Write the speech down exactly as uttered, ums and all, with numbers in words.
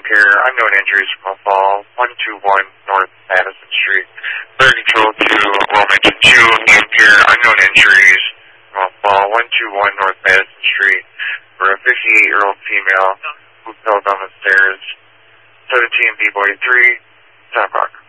repair unknown injuries from a fall, one two one North Madison Street. Fire control to Wilmington two, repair unknown injuries from a fall, one two one North Madison Street for a fifty-eight-year-old female who fell down the stairs. seventeen B-Boy three, Stop Rock.